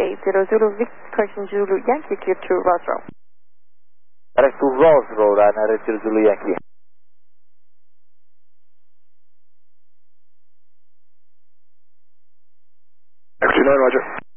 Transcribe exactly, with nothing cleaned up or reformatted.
eight zero Zulu Victor Zulu Yankee clear to Roswell. Direct to Roswell, Ryanair eight zero Zulu Yankee. X two nine, roger.